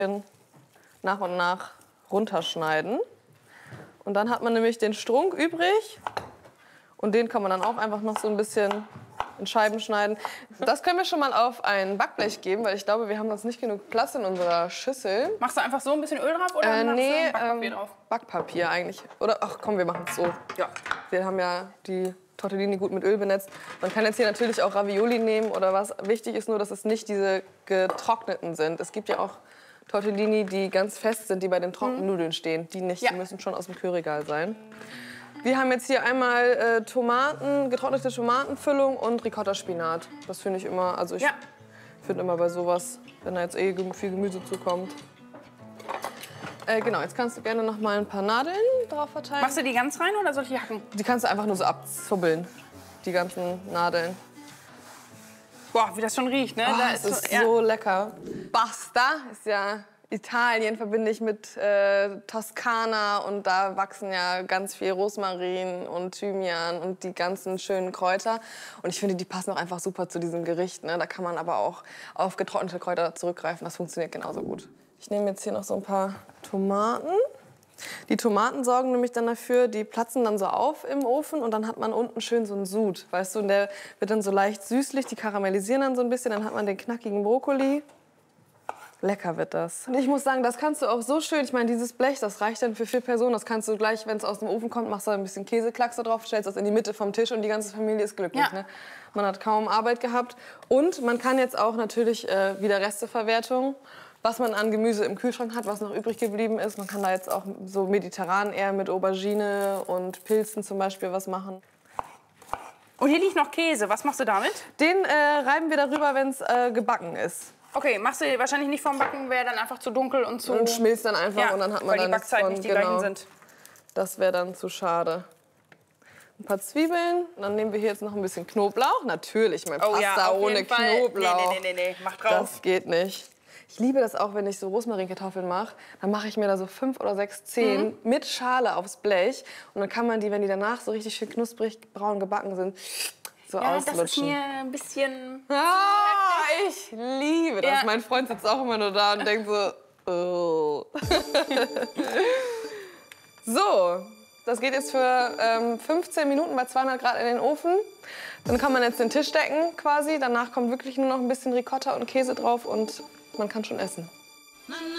nach und nach runterschneiden. Und dann hat man nämlich den Strunk übrig. Und den kann man dann auch einfach noch so ein bisschen in Scheiben schneiden. Das können wir schon mal auf ein Backblech geben, weil ich glaube, wir haben sonst nicht genug Platz in unserer Schüssel. Machst du einfach so ein bisschen Öl drauf oder machst du Backpapier drauf? Backpapier eigentlich. Oder ach komm, wir machen es so. Ja. Wir haben ja die Tortellini gut mit Öl benetzt. Man kann jetzt hier natürlich auch Ravioli nehmen oder was. Wichtig ist nur, dass es nicht diese getrockneten sind. Es gibt ja auch Tortellini, die ganz fest sind, die bei den trockenen Nudeln stehen. Die nicht, die müssen schon aus dem Kühlregal sein. Wir haben jetzt hier einmal getrocknete Tomatenfüllung und Ricotta-Spinat. Das finde ich immer, also ich finde immer bei sowas, wenn da jetzt viel Gemüse zukommt. Genau, jetzt kannst du gerne noch mal ein paar Nadeln drauf verteilen. Machst du die ganz rein oder soll ich die hacken? Die kannst du einfach nur so abzubbeln, die ganzen Nadeln. Boah, wie das schon riecht, ne? Das ist so lecker. Pasta ist ja Italien, verbinde ich mit Toskana und da wachsen ja ganz viel Rosmarin und Thymian und die ganzen schönen Kräuter. Und ich finde, die passen auch einfach super zu diesem Gericht. Ne? Da kann man aber auch auf getrocknete Kräuter zurückgreifen. Das funktioniert genauso gut. Ich nehme jetzt hier noch so ein paar Tomaten. Die Tomaten sorgen nämlich dann dafür, die platzen dann so auf im Ofen und dann hat man unten schön so einen Sud. Weißt du, und der wird dann so leicht süßlich, die karamellisieren dann so ein bisschen, dann hat man den knackigen Brokkoli. Lecker wird das. Und ich muss sagen, das kannst du auch so schön, ich meine, dieses Blech, das reicht dann für 4 Personen. Das kannst du gleich, wenn es aus dem Ofen kommt, machst du ein bisschen Käseklacks drauf, stellst das in die Mitte vom Tisch und die ganze Familie ist glücklich. Ja. Ne? Man hat kaum Arbeit gehabt. Und man kann jetzt auch natürlich wieder Resteverwertung, was man an Gemüse im Kühlschrank hat, was noch übrig geblieben ist. Man kann da jetzt auch so mediterran eher mit Aubergine und Pilzen zum Beispiel was machen. Und hier liegt noch Käse. Was machst du damit? Den reiben wir darüber, wenn es gebacken ist. Okay, machst du wahrscheinlich nicht vorm Backen, wäre dann einfach zu dunkel und zu... Und schmilzt dann einfach und dann hat man weil dann die Backzeiten nicht die gleichen sind. Das wäre dann zu schade. Ein paar Zwiebeln, dann nehmen wir hier jetzt noch ein bisschen Knoblauch. Natürlich, mein Pasta ohne Knoblauch. Nee, mach drauf. Das geht nicht. Ich liebe das auch, wenn ich so Rosmarinkartoffeln mache. Dann mache ich mir da so 5 oder 6 Zehen mit Schale aufs Blech. Und dann kann man die, wenn die danach so richtig schön knusprig braun gebacken sind, so auslutschen. Das ist mir ein bisschen... Ich liebe das. Ja. Mein Freund sitzt auch immer nur da und denkt so... Oh. So, das geht jetzt für 15 Minuten bei 200 Grad in den Ofen. Dann kann man jetzt den Tisch decken quasi. Danach kommt wirklich nur noch ein bisschen Ricotta und Käse drauf und man kann schon essen.